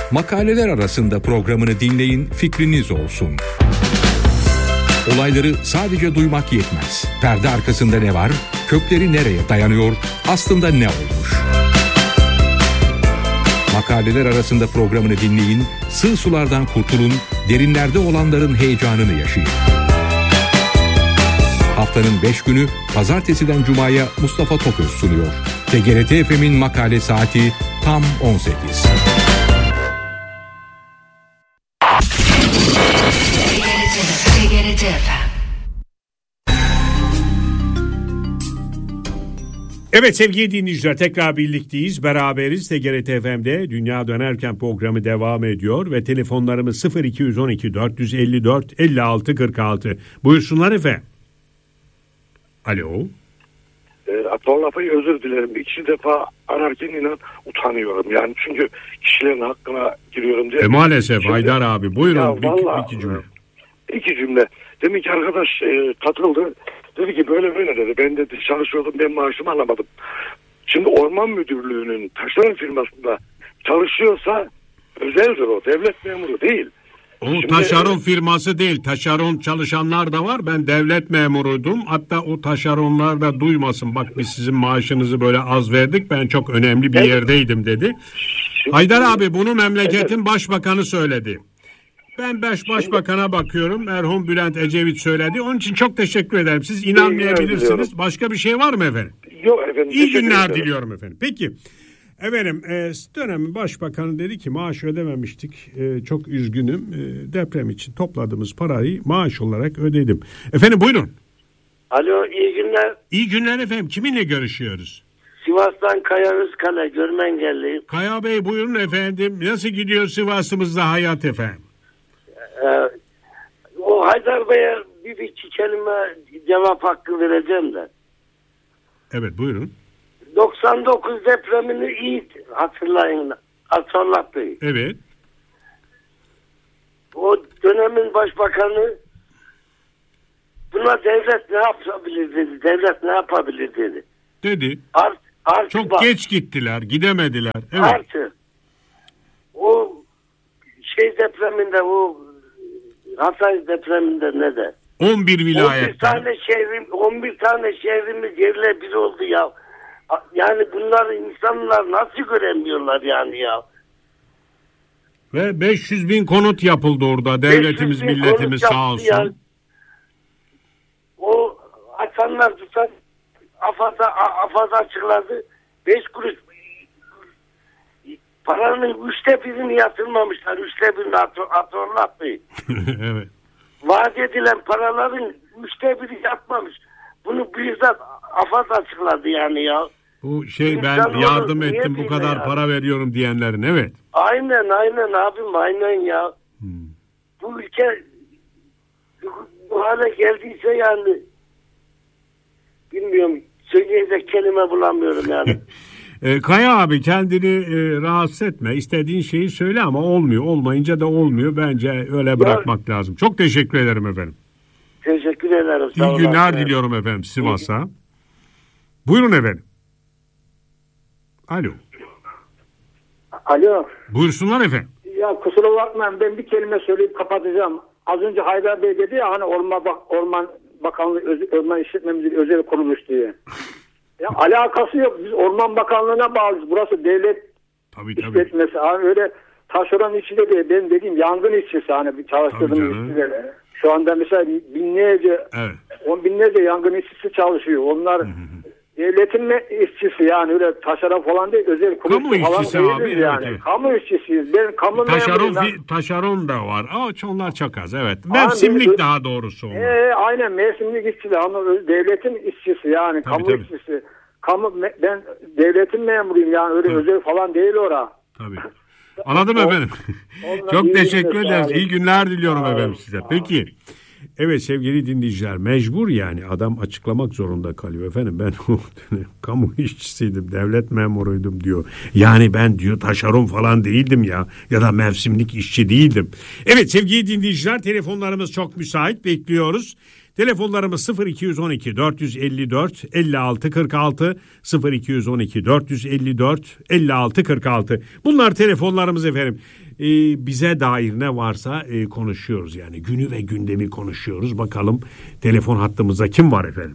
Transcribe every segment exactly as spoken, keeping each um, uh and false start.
Makaleler Arasında programını dinleyin, fikriniz olsun. Olayları sadece duymak yetmez. Perde arkasında ne var? Kökleri nereye dayanıyor? Aslında ne olmuş? Makaleler Arasında programını dinleyin, sığ sulardan kurtulun, derinlerde olanların heyecanını yaşayın. Haftanın beş günü Pazartesiden Cuma'ya Mustafa Toköz sunuyor. T G R T F M'in makale saati tam on sekiz. Evet sevgili dinleyiciler, tekrar birlikteyiz, beraberiz. T G R T F M'de Dünya Dönerken programı devam ediyor ve telefonlarımız sıfır iki on iki dört yüz elli dört elli altı kırk altı. Buyursunlar efendim. Alo. E, Son lafı özür dilerim. İki defa ararken inan utanıyorum. Yani çünkü kişilerin hakkına giriyorum diye. E maalesef Şimdi, Haydar abi buyurun ya, bir, vallahi, iki cümle. İki cümle. Demin ki arkadaş e, katıldı. Dedi ki böyle böyle dedi. Ben de çalışıyordum, ben maaşımı alamadım. Şimdi Orman Müdürlüğü'nün taşeron firmasında çalışıyorsa özeldir o. Devlet memuru değil. O Şimdi, taşeron firması değil. Taşeron çalışanlar da var. Ben devlet memuruydum. Hatta o taşeronlar da duymasın. Bak biz sizin maaşınızı böyle az verdik. Ben çok önemli bir evet. yerdeydim dedi. Şimdi, Haydar abi bunu memleketin evet. başbakanı söyledi. Ben baş başbakana bakıyorum. Merhum Bülent Ecevit söyledi. Onun için çok teşekkür ederim. Siz inanmayabilirsiniz. Başka bir şey var mı efendim? Yok efendim. İyi günler ederim. Diliyorum efendim. Peki. Efendim e, dönemin başbakanı dedi ki maaş ödememiştik. E, çok üzgünüm. E, deprem için topladığımız parayı maaş olarak ödedim. Efendim buyurun. Alo, iyi günler. İyi günler efendim. Kiminle görüşüyoruz? Sivas'tan Kaya Özkale, Görmengelliyim. Kaya Bey buyurun efendim. Nasıl gidiyor Sivas'ımızda hayat efendim? Ee, o Haydar Bey'e bir iki kelime cevap hakkı vereceğim de. Evet buyurun. doksan dokuz depremini iyi hatırlayın. Hatırlattı. Evet. O dönemin başbakanı buna devlet ne yapabilir dedi. Devlet ne yapabilir dedi. Dedi. Art, artı Çok bak, geç gittiler. Gidemediler. Evet. Artı o şey depreminde, o Hatay depreminde ne de? on bir vilayet. on bir tane şehrim, on bir tane şehrimiz yerle bir oldu ya. Yani bunları insanlar nasıl göremiyorlar yani ya? Ve beş yüz bin konut yapıldı orada. Devletimiz, milletimiz sağ olsun. Ya. O atanlar tutan AFAD'a, AFAD açıkladı. beş kuruş paranın üçte birini yatırmamışlar. Üçte birini atırlattı. Evet. Vaat edilen paraların üçte biri yatmamış. Bunu bizzat AFAD açıkladı yani ya. Bu şey ben İnsan yardım olur, ettim bu kadar ya. Para veriyorum diyenlerin evet. Aynen aynen abim aynen ya. Hmm. Bu ülke bu, bu hale geldiyse yani bilmiyorum, söyleyecek kelime bulamıyorum yani. e, Kaya abi kendini e, rahatsız etme. İstediğin şeyi söyle ama olmuyor. Olmayınca da olmuyor. Bence öyle bırakmak ya, lazım. Çok teşekkür ederim efendim. Teşekkür ederim. İyi günler efendim. Diliyorum efendim Sivas'a. Buyurun efendim. Alo. Alo. Buyursunlar efendim. Ya kusura bakmayın, ben bir kelime söyleyip kapatacağım. Az önce Haydar Bey dedi ya hani Orman, Bak Orman Bakanlığı öz, Orman İşletmemizin özel kuruluş diye. Ya alakası yok. Biz Orman Bakanlığı'na bağlıyız. Burası devlet tabii, tabii. işletmesi. Hani öyle taşeron işçi de değil. Ben dediğim yangın işçisi hani çalıştırdığım işçiler. Şu anda mesela binlerce, evet. on binlerce yangın işçisi çalışıyor. Onlar devletin işçisi yani öyle taşeron falan değil, özel kuruluş falan değiliz yani. Evet. Kamu işçisiyiz. Ben kamu taşeron, fi, taşeron da var ama onlar çok az evet. Mevsimlik yani, daha doğrusu onlar. E, aynen mevsimlik işçiler ama devletin işçisi yani tabii, kamu tabii. işçisi. Kamu, ben devletin memuruyum yani öyle tabii. özel falan değil ora. Tabii. Anladım efendim. Çok teşekkür ederiz. İyi günler diliyorum Aa, efendim size. Peki. Evet sevgili dinleyiciler, mecbur yani adam açıklamak zorunda kalıyor. Efendim ben kamu işçisiydim, devlet memuruydum diyor. Yani ben diyor taşeron falan değildim ya ya da mevsimlik işçi değildim. Evet sevgili dinleyiciler, telefonlarımız çok müsait, bekliyoruz. Telefonlarımız sıfır iki on iki dört yüz elli dört elli altı kırk altı sıfır iki on iki dört yüz elli dört elli altı kırk altı. Bunlar telefonlarımız efendim. Ee, bize dair ne varsa e, konuşuyoruz yani günü ve gündemi konuşuyoruz. Bakalım telefon hattımızda kim var efendim?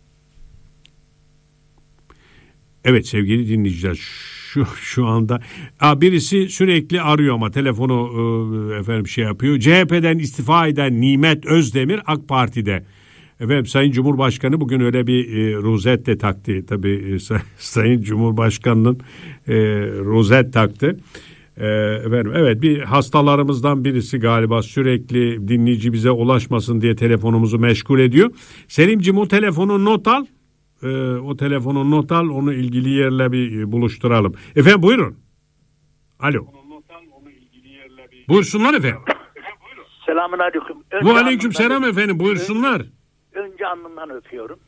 Evet sevgili dinleyiciler, şu şu anda aa, birisi sürekli arıyor ama telefonu e, efendim şey yapıyor. C H P'den istifa eden Nimet Özdemir AK Parti'de. Efendim Sayın Cumhurbaşkanı bugün öyle bir e, rozet de taktı. Tabii e, say, Sayın Cumhurbaşkanı'nın e, rozet taktı. E, efendim evet, bir hastalarımızdan birisi galiba sürekli dinleyici bize ulaşmasın diye telefonumuzu meşgul ediyor. Selimciğim o telefonu not al. Ee, o telefonu not al, onu ilgili yerle bir e, buluşturalım. Efendim buyurun. Alo. Buyursunlar efendim. Selamun aleyküm. Bu aleyküm selam efendim, buyursunlar. Önce, önce alnından öpüyorum.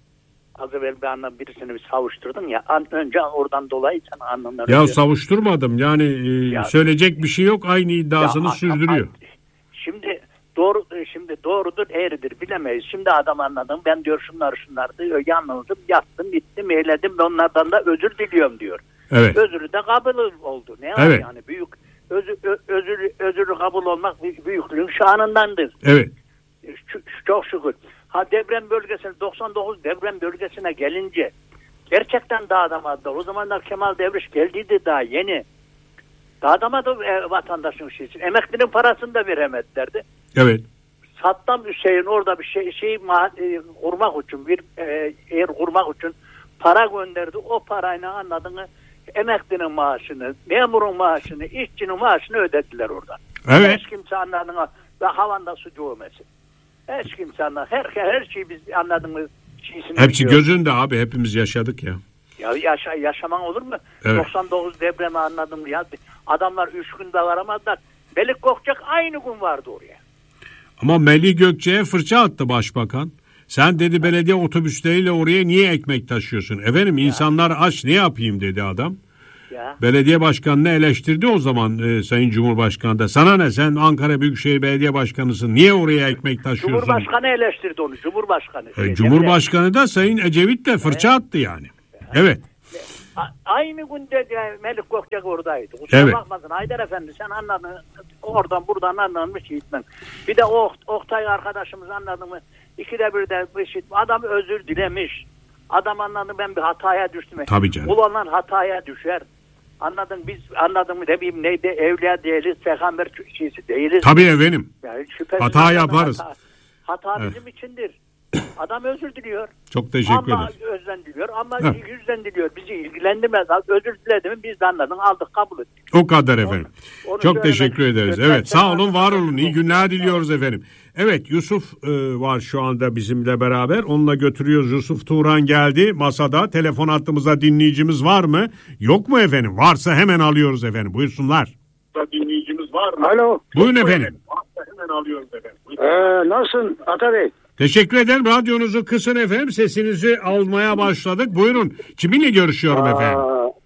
Az evvel bir anlam birisini bir savuşturdun ya. An, önce oradan dolayı sen alnından öpüyorum. Ya savuşturmadım yani e, ya, söyleyecek bir şey yok, aynı iddiasını ya, sürdürüyor. A, a, şimdi doğru şimdi doğrudur eğridir bilemeyiz. Şimdi adam anladım, ben diyor şunlar şunlar diyor, yanıldım, yattım, gittim, eyledim, onlardan da özür diliyorum diyor. Evet. Özürü de kabul oldu. Ne evet. var yani, büyük özür, özür, özürü kabul olmak büyüklüğün şanındandır. Evet. Ş- çok şükür. Ha deprem bölgesine, doksan dokuz deprem bölgesine gelince gerçekten dağdamadılar. O zamanlar Kemal Devriş geldiydi, daha yeni. Dağdamadı e, vatandaşın şeysi. Emeklinin parasını da veremedilerdi. Evet. Saddam Hüseyin orada bir şey şey e, kurmak için bir e, yer kurmak için para gönderdi. O parayla anladığını emeklinin maaşını, memurun maaşını, işçinin maaşını ödediler orada. Evet. Hiç kimse anladığını ve havanda su dövmesi. Hiç kimse anladı. Her, her şeyi biz anladığımız şeysini hepsi biliyoruz. Gözünde abi, hepimiz yaşadık ya. Ya yaşa, yaşaman olur mu? Evet. doksan dokuz depremi anladım ya. Adamlar üç günde varamadılar. Melik Gökçek aynı gün vardı oraya. Ama Melih Gökçek'e fırça attı başbakan. Sen dedi belediye otobüsleriyle oraya niye ekmek taşıyorsun? Efendim ya, insanlar aç, ne yapayım dedi adam. Ya. Belediye başkanını eleştirdi o zaman e, Sayın Cumhurbaşkanı da. Sana ne, sen Ankara Büyükşehir Belediye Başkanısın, niye oraya ekmek taşıyorsun? Cumhurbaşkanı eleştirdi onu, Cumhurbaşkanı. E, Cumhurbaşkanı da Sayın Ecevit de fırça evet. attı yani. Evet. A- aynı günde de Melik Gökçek oradaydı. Kusura evet. bakmasın Haydar Efendi, sen anladın, oradan buradan anladın şey gitmen. Bir de o Oktay arkadaşımız anladın mı? İkide bir de bir şey, adam özür dilemiş. Adam anladı, ben bir hataya düştüm. Tabii canım. Ulanlar hataya düşer. Anladın, biz anladın mı, ne bileyim neydi, evliya değiliz, peygamber şeysi değiliz. Tabii efendim. Yani hata yaparız. Hata, hata evet. bizim içindir. Adam özür diliyor. Çok teşekkür ama ederiz. özden diliyor ama evet. yüzden diliyor. Bizi ilgilendirmez. Özür diledi mi biz de anladın, aldık, kabul ettik. O kadar efendim. Onu, onu Çok teşekkür ederiz. Evet, sağ olun, var olun. İyi günler diliyoruz efendim. Evet, Yusuf e, var şu anda bizimle beraber. Onunla götürüyoruz. Yusuf Turan geldi masada. Telefon hattımızda dinleyicimiz var mı? Yok mu efendim? Varsa hemen alıyoruz efendim. Buyursunlar. Dinleyicimiz var mı? Alo. Buyurun efendim. Varsa hemen alıyoruz efendim. Ee, nasılsın Ata Bey? Teşekkür ederim. Radyonuzu kısın efendim. Sesinizi almaya başladık. Buyurun. Kiminle görüşüyorum Aa, efendim?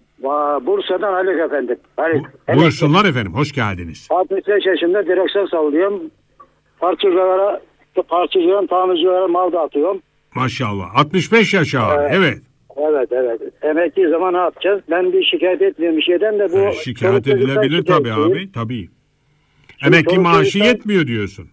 Va, Bursa'dan Haluk efendim. Haluk. Bu, buyursunlar efendim. Hoş geldiniz. altmış beş yaşında direksiyon sallıyorum. Parçacılara, parçacıların tamircilere mal dağıtıyorum. Maşallah. altmış beş yaş abi. Evet. evet. Evet evet. Emekli zaman ne yapacağız? Ben bir şikayet etmiyorum bir şeyden de bu. E, şikayet edilebilir tabii abi. Tabii. Emekli maaşı yetmiyor diyorsun.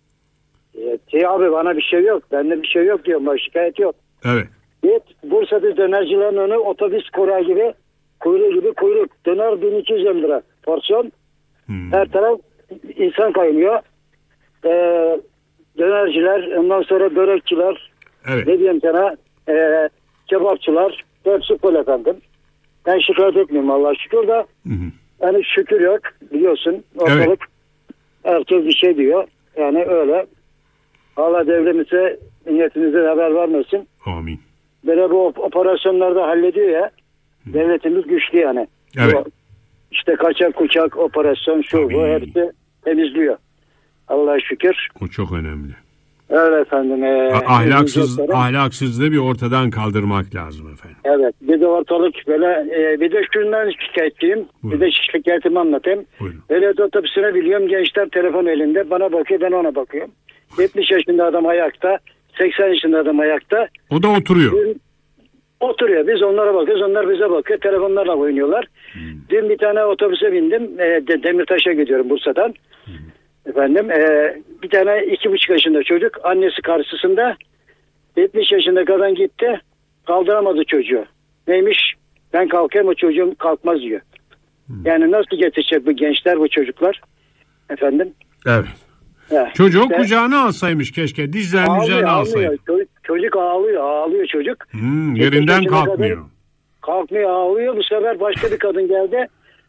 Şey abi, bana bir şey yok. Bende bir şey yok diyorum. Bana şikayet yok. Evet. Git Bursa'da dönercilerin önü otobüs kura gibi, kuyruğu gibi kuyruk. Döner bin iki yüz lira porsiyon. Hmm. Her taraf insan kaynıyor. Ee, dönerciler, ondan sonra börekçiler, evet. ne diyeyim sana, e, kebapçılar, hepsi full efendim. Ben şikayet etmiyorum Allah'a şükür de. Hı hı. Yani şükür yok, biliyorsun. Ortalık, evet. Herkes bir şey diyor. Yani öyle. Allah devletimize, milletimize haber vermesin. Amin. Böyle bu operasyonlarda hallediyor ya. Hı. Devletimiz güçlü yani. Evet. Bu, işte kaçak kuçak operasyon şu Tabii. bu hepsi temizliyor. Allah'a şükür. O çok önemli. Evet efendim. E, ahlaksız, ahlaksızlığı bir ortadan kaldırmak lazım efendim. Evet. Bir de ortalık böyle e, bir de şundan şikayetçiyim. Buyurun. Bir de şikayetimi anlatayım. Belediye otobüsüne biliyorum, gençler telefon elinde. Bana bakıyor, ben ona bakıyorum. yetmiş yaşında adam ayakta. seksen yaşında adam ayakta. O da oturuyor. Dün, oturuyor. Biz onlara bakıyoruz. Onlar bize bakıyor. Telefonlarla oynuyorlar. Hmm. Dün bir tane otobüse bindim. E, de, Demirtaş'a gidiyorum Bursa'dan. Hmm. Efendim e, bir tane iki buçuk yaşında çocuk. Annesi karşısında. yetmiş yaşında kadın gitti. Kaldıramadı çocuğu. Neymiş? Ben kalkayım o çocuğum kalkmaz diyor. Hmm. Yani nasıl getirecek bu gençler, bu çocuklar? Efendim? Evet. Ya, çocuğu işte, kucağına alsaymış keşke. Dizlerinin üzerine alsaymış. Çocuk, çocuk ağlıyor. Ağlıyor çocuk. Hmm, yerinden kalkmıyor. Kadın, kalkmıyor, ağlıyor. Bu sefer başka bir kadın geldi.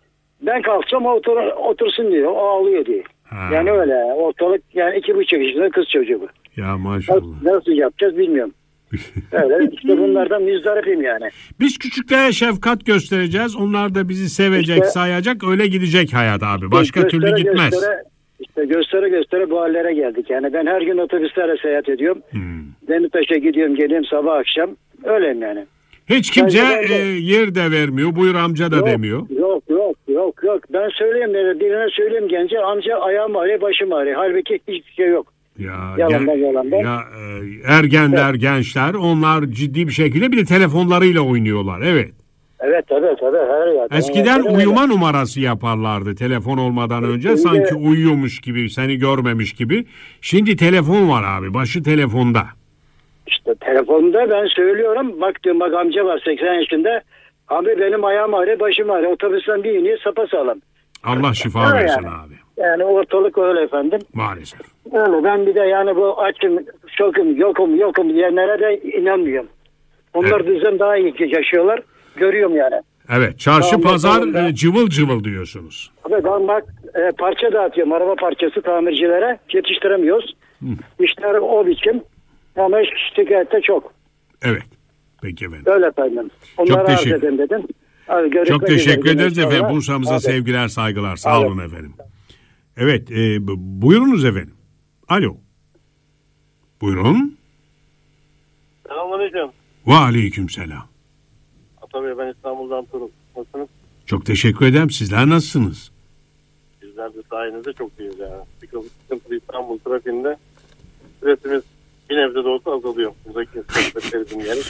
Ben kalksam otur, otursun diyor. O ağlıyor diye. Ha. Yani öyle. Ortalık yani iki buçuk yaşında kız çocuğu bu. Ya maşallah. Nasıl, nasıl yapacağız bilmiyorum. Öyle işte bunlardan müzdaripim yani. Biz küçüklere şefkat göstereceğiz. Onlar da bizi sevecek, işte, sayacak. Öyle gidecek hayat abi. Başka göstere, türlü gitmez. Göstere, işte göstere göstere bu hallere geldik. Yani ben her gün otobüslerle seyahat ediyorum. Hmm. Demirtaş'a gidiyorum, geliyorum sabah akşam. Öyleyim yani. Hiç kimse e, yer de vermiyor. Buyur amca da yok, demiyor. Yok yok yok yok. Ben söyleyeyim birine söyleyeyim gence, amca ayağım ağrıyor, başım ağrıyor. Halbuki hiçbir şey yok. Ya, yalandan, gen, yalandan. ya e, ergenler, evet. gençler onlar ciddi bir şekilde bir de telefonlarıyla oynuyorlar. Evet. Evet tabii tabii. Her yer. Eskiden evet, uyuma evet. numarası yaparlardı telefon olmadan önce. Şimdi, sanki uyuyormuş gibi, seni görmemiş gibi. Şimdi telefon var abi. Başı telefonda. İşte telefonda ben söylüyorum. Bak diyorum, bak amca var seksen yaşında. Abi benim ayağım ağrıyor, başım ağrıyor. Otobüsten bir iniyor sapasağlam. Allah şifa versin yani. Abi. Yani ortalık öyle efendim. Maalesef. Öyle. Ben bir de yani bu açım, şokum, yokum, yokum diyenlere de inanmıyorum. Onlar evet. bizden daha iyi yaşıyorlar. Görüyorum yani. Evet. Çarşı tamam, pazar e, cıvıl cıvıl diyorsunuz. Abi ben bak e, parça dağıtıyorum. Araba parçası tamircilere. Yetiştiremiyoruz. Hı. İşler o biçim. Ama şikayette çok. Evet. Peki efendim. Öyle efendim. Onlara çok teşekkür ederim dedim. Abi, çok teşekkür ederiz efendim. Bursa'mıza abi. Sevgiler, saygılar. Sağ abi. olun efendim. Evet. E, buyurunuz efendim. Alo. Buyurun. Selamünaleyküm. Ve aleykümselam. Atabey, ben İstanbul'dan Turul. Nasılsınız? Çok teşekkür ederim. Sizler nasılsınız? Bizler de sayenizde çok iyiyiz yani. Bir sıkıntılı İstanbul trafiğinde süresimiz bir nebze de olsa azalıyor. Buradaki sohbetleri dinleyerek.